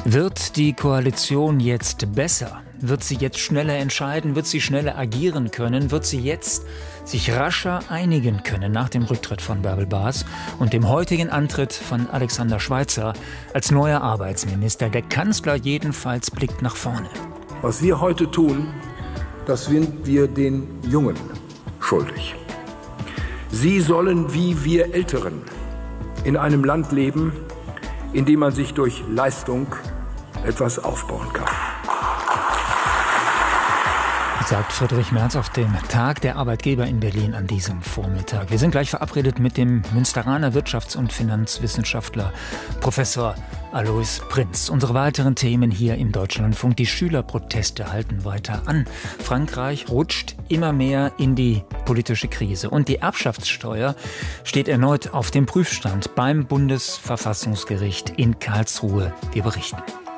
Wird die Koalition jetzt besser? Wird sie jetzt schneller entscheiden? Wird sie schneller agieren können? Wird sie jetzt sich rascher einigen können nach dem Rücktritt von Bärbel Bas und dem heutigen Antritt von Alexander Schweitzer als neuer Arbeitsminister? Der Kanzler jedenfalls blickt nach vorne. Was wir heute tun, das sind wir den Jungen schuldig. Sie sollen wie wir Älteren in einem Land leben, in dem man sich durch Leistung etwas aufbauen kann. Sagt Friedrich Merz auf dem Tag der Arbeitgeber in Berlin an diesem Vormittag. Wir sind gleich verabredet mit dem Münsteraner Wirtschafts- und Finanzwissenschaftler Professor Alois Prinz. Unsere weiteren Themen hier im Deutschlandfunk. Die Schülerproteste halten weiter an. Frankreich rutscht immer mehr in die politische Krise. Und die Erbschaftssteuer steht erneut auf dem Prüfstand beim Bundesverfassungsgericht in Karlsruhe. Wir berichten.